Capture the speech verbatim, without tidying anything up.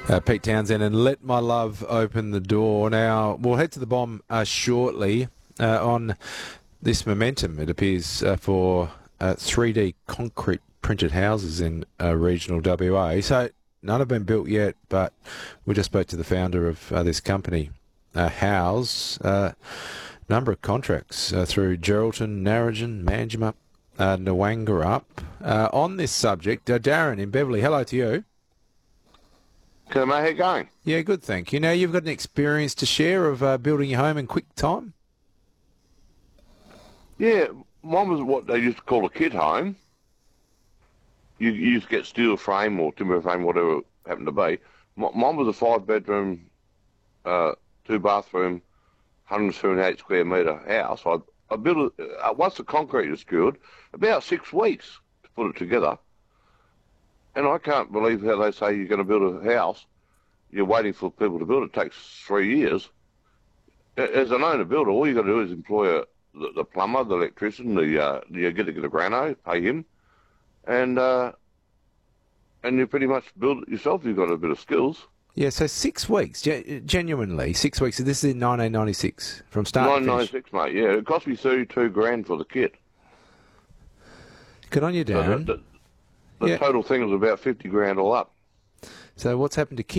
Uh, Pete Townsend, and Let My Love Open the Door. Now, we'll head to the bomb uh, shortly uh, on this momentum, it appears, uh, for uh, three D concrete printed houses in uh, regional W A. So, none have been built yet, but we just spoke to the founder of uh, this company, uh, House. Uh, number of contracts uh, through Geraldton, Narrogin, Manjimup, uh, Nwangarup. Uh, on this subject, uh, Darren in Beverley, hello to you. Good, mate. How you going? Yeah, good, thank you. Now, you've got an experience to share of uh, building your home in quick time? Yeah, mine was what they used to call a kit home. You, you used to get steel frame or timber frame, whatever it happened to be. M- Mine was a five-bedroom, uh, two-bathroom, one hundred seventy-eight square metre house. I, I built it, uh, once the concrete was secured, about six weeks to put it together. And I can't believe how they say you're going to build a house, you're waiting for people to build it, it takes three years. As an owner builder, all you got to do is employ a, the, the plumber, the electrician, the uh, you get to get a grano, pay him, and uh, and you pretty much build it yourself. You've got a bit of skills. Yeah, so six weeks, ge- genuinely, six weeks. This is in nineteen ninety-six, from start to finish. nineteen ninety-six, mate, yeah. It cost me thirty-two grand for the kit. Good on you, Darren. So the the, the yeah. total thing was about fifty grand all up. So what's happened to